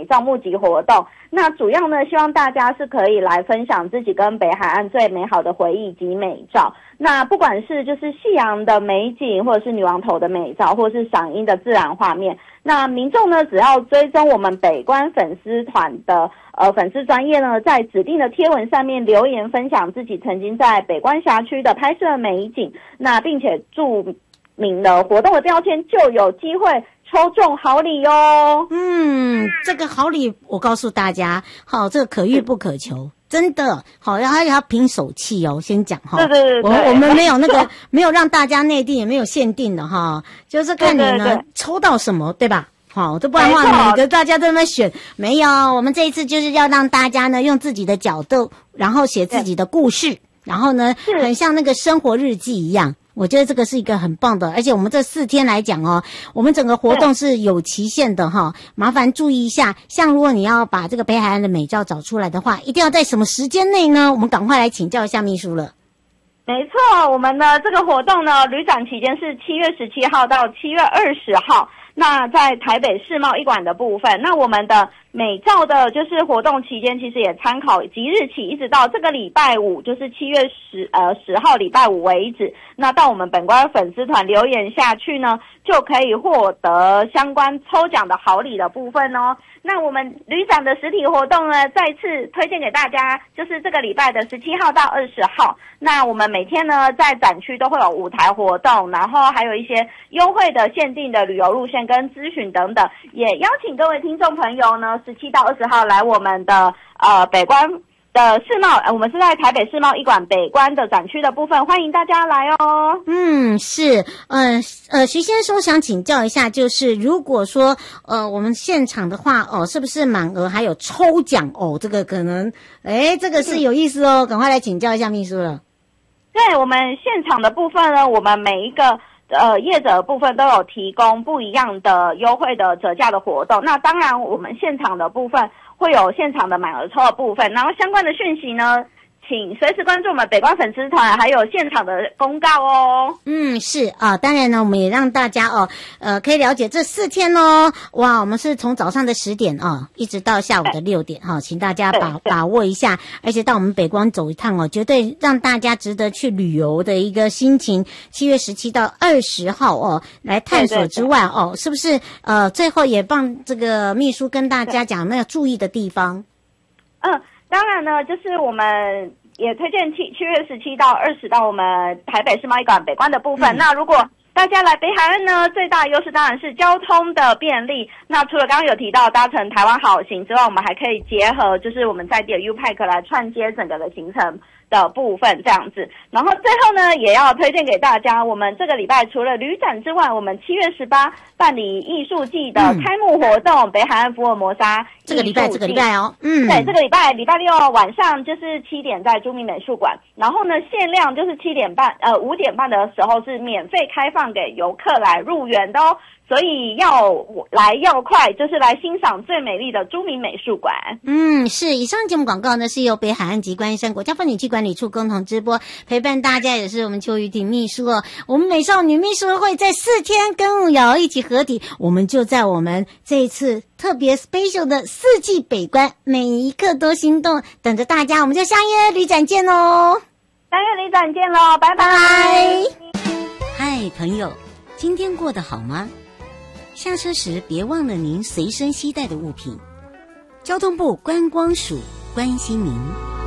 照募集活动。那主要呢，希望大家是可以来分享自己跟北海岸最美好的回忆及美照。那不管是就是夕阳的美景，或者是女王头的美照，或者是赏樱的自然画面，那民众呢只要追踪我们北观粉丝团的粉丝专页呢，在指定的贴文上面留言分享自己曾经在北观辖区的拍摄美景，那并且注明了活动的标签，就有机会抽中好礼哟。 这个好礼我告诉大家，好，这个可遇不可求。真的好，要凭手气哦。先讲哈， 对， 我们没有那个没有让大家内定，也没有限定的哈，就是看你呢对抽到什么，对吧？好，这不然的话，每个大家都在那选，没有。我们这一次就是要让大家呢用自己的角度，然后写自己的故事，然后呢很像那个生活日记一样。我觉得这个是一个很棒的，而且我们这4天来讲哦，我们整个活动是有期限的哈，麻烦注意一下。像如果你要把这个北海岸的美照找出来的话，一定要在什么时间内呢？我们赶快来请教一下秘书了。 没错，我们的这个活动呢，旅展期间是7月17号到7月20号。那在台北世贸一馆的部分，那我们的美照的就是活动期间，其实也参考即日起一直到这个礼拜五，就是7月10号礼拜五为止。那到我们本观粉丝团留言下去呢，就可以获得相关抽奖的好礼的部分哦。那我们旅展的实体活动呢，再次推荐给大家，就是这个礼拜的17号到20号。那我们每天呢，在展区都会有舞台活动，然后还有一些优惠的限定的旅游路线跟咨询等等，也邀请各位听众朋友呢，17到20号来我们的北观的世贸，我们是在台北世贸一馆北观的展区的部分，欢迎大家来哦。 是，徐先生想请教一下，就是如果说我们现场的话是不是满额还有抽奖这个可能这个是有意思哦，赶快来请教一下秘书了。 对，我们现场的部分呢，我们每一个业者的部分都有提供不一样的优惠的折价的活动。那当然我们现场的部分会有现场的满额抽的部分，然后相关的讯息呢，请随时关注我们北观粉丝团，还有现场的公告哦。 是啊，当然呢，我们也让大家可以了解这4天哦。哇，我们是从早上的10点一直到下午的6点请大家把握一下，而且到我们北观走一趟绝对让大家值得去旅游的一个心情。7月17到20号来探索之外是不是最后也帮这个秘书跟大家讲要注意的地方？ 当然呢，就是我们也推荐7月17到20到我们台北世贸一馆北观的部分。那如果大家来北海岸呢，最大的优势当然是交通的便利。那除了刚刚有提到搭乘台湾好行之外，我们还可以结合就是我们在地的 U-Pack 来串接整个的行程的部分这样子。然后最后呢，也要推荐给大家，我们这个礼拜除了旅展之外，我们7月18办理艺术季的开幕活动，北海岸福尔摩沙这个礼拜对， 这个礼拜6晚上就是7点在朱明美术馆，然后呢限量就是5点半的时候是免费开放给游客来入园的哦。所以要来要快，就是来欣赏最美丽的朱明美术馆。 是。以上节目广告呢是由北海岸及观音山国家风景区管理处共同直播，陪伴大家也是我们邱玉婷秘书我们美少女秘书会在4天跟瑶一起合体，我们就在我们这一次特别 special 的4季北观，每一刻都心动，等着大家，我们就相约旅展见咯。 相约旅展见咯，拜拜。 嗨，朋友，今天过得好吗？下车时别忘了您随身携带的物品。交通部观光署关心您。